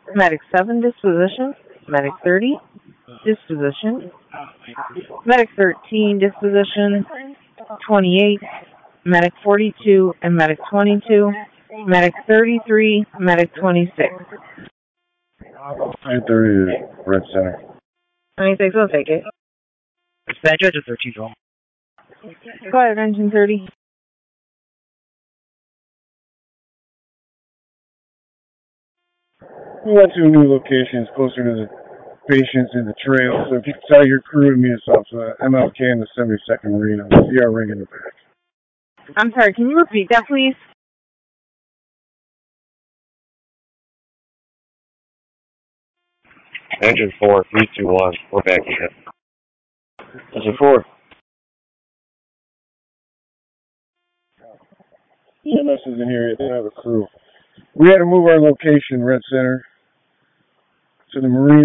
Medic 7, disposition. Medic 30, disposition. Medic 13, disposition. 28, Medic 42, and Medic 22. Medic 33, Medic 26. 1030 Red Center. 26 will take it. Dispatcher to 13 Go ahead, engine 30. We went to a new location. It's closer to the patients in the trail. So if you could tell your crew to meet us off MLK in the 72nd Marina. We'll see our ring in the back. I'm sorry, can you repeat that, please? Engine 4, 321. We're backing up. Engine 4. EMS isn't here yet. They don't have a crew. We had to move our location, Red Center, to the Marina.